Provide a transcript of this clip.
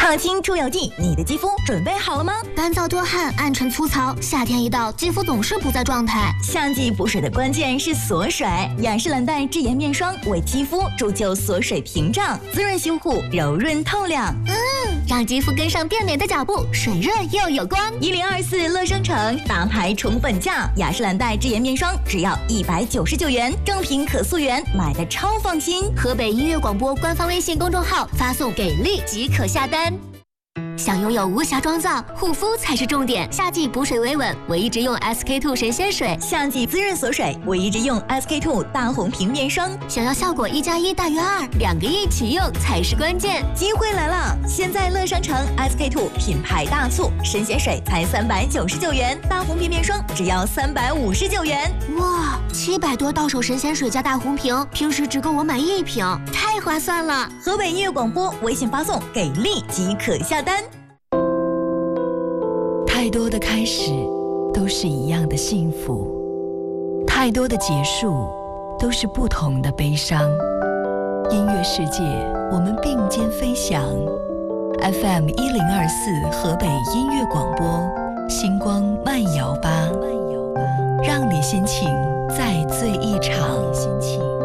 抗菌除油剂，你的肌肤准备好了吗？ 干燥多汗、暗沉粗糙，夏天一到，肌肤总是不在状态。 夏季补水的关键是锁水，雅诗兰黛智妍面霜为肌肤铸就锁水屏障，滋润修护，柔润透亮。 让肌肤跟上变美的脚步，水润又有光。 1024乐商城大牌宠粉价，雅诗兰黛智妍面霜只要199元，正品可溯源，买的超放心。 河北音乐广播官方微信公众号发送给力即可下单。想拥有无瑕妆造，护肤才是重点。夏季补水维稳，唯一直用 SK2 神仙水； 夏季滋润锁水，唯一直用 SK2 大红瓶面霜。 想要效果1+1大于2，2个一起用才是关键。 机会来了！现在乐商城 SK2 品牌大促，神仙水才399元，大红瓶面霜只要359元。 哇，700多到手神仙水加大红瓶，平时只够我买1瓶，太划算了！ 河北音乐广播微信发送给力即可下单。 太多的开始都是一样的幸福，太多的结束都是不同的悲伤。音乐世界，我们并肩飞翔。FM 1024河北音乐广播